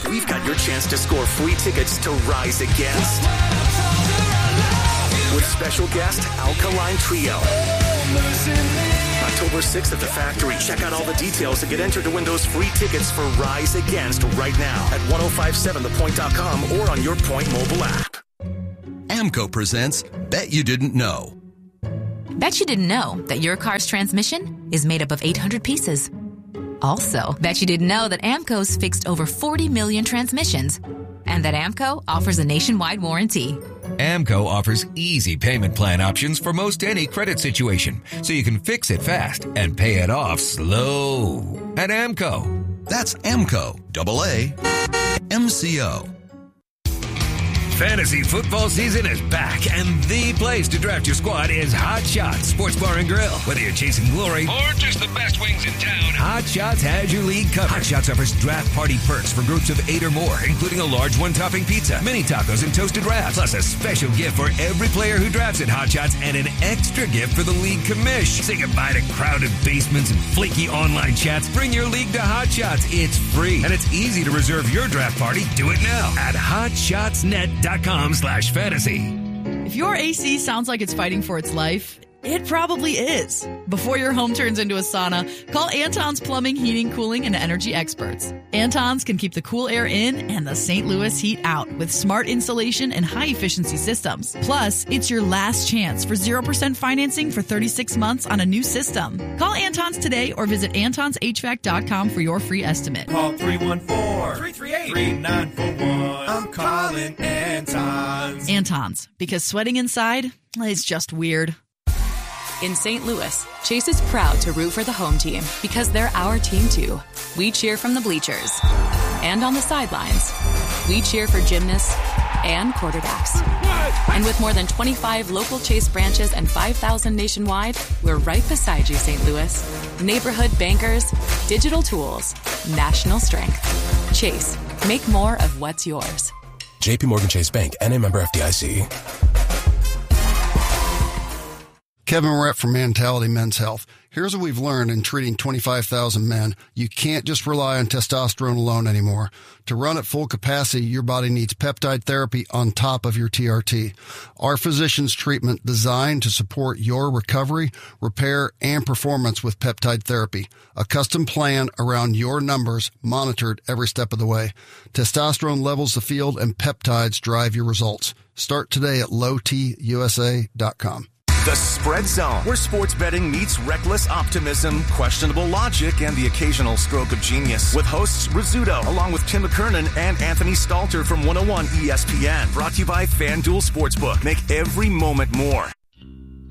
we've got your chance to score free tickets to Rise Against. With special guest Alkaline Trio. October 6th at the Factory. Check out all the details to get entered to win those free tickets for Rise Against right now at 1057thepoint.com or on your Point mobile app. AMCO presents Bet You Didn't Know. Bet you didn't know that your car's transmission is made up of 800 pieces. Also, bet you didn't know that AMCO's fixed over 40 million transmissions and that AMCO offers a nationwide warranty. AMCO offers easy payment plan options for most any credit situation, so you can fix it fast and pay it off slow. At AMCO. That's AMCO, AAA-MCO. Fantasy football season is back, and the place to draft your squad is Hot Shots Sports Bar and Grill. Whether you're chasing glory or just the best wings in town, Hot Shots has your league covered. Hot Shots offers draft party perks for groups of 8 or more, including a large one-topping pizza, mini tacos, and toasted wraps, plus a special gift for every player who drafts at Hot Shots and an extra gift for the league commish. Say goodbye to crowded basements and flaky online chats. Bring your league to Hot Shots. It's free, and it's easy to reserve your draft party. Do it now at hotshotsnet.com/fantasy. If your AC sounds like it's fighting for its life, it probably is. Before your home turns into a sauna, call Anton's Plumbing, Heating, Cooling, and Energy experts. Anton's can keep the cool air in and the St. Louis heat out with smart insulation and high-efficiency systems. Plus, it's your last chance for 0% financing for 36 months on a new system. Call Anton's today or visit antonshvac.com for your free estimate. Call 314-338-3941. I'm calling Anton's. Anton's, because sweating inside is just weird. In St. Louis, Chase is proud to root for the home team because they're our team too. We cheer from the bleachers and on the sidelines. We cheer for gymnasts and quarterbacks. And with more than 25 local Chase branches and 5,000 nationwide, we're right beside you, St. Louis. Neighborhood bankers, digital tools, national strength. Chase, make more of what's yours. JP Morgan Chase Bank, N.A. member FDIC. Kevin Moret from Mentality Men's Health. Here's what we've learned in treating 25,000 men. You can't just rely on testosterone alone anymore. To run at full capacity, your body needs peptide therapy on top of your TRT. Our physician's treatment designed to support your recovery, repair, and performance with peptide therapy. A custom plan around your numbers, monitored every step of the way. Testosterone levels the field and peptides drive your results. Start today at lowtusa.com. The Spread Zone, where sports betting meets reckless optimism, questionable logic, and the occasional stroke of genius. With hosts Rizzuto, along with Tim McKernan and Anthony Stalter from 101 ESPN. Brought to you by FanDuel Sportsbook. Make every moment more.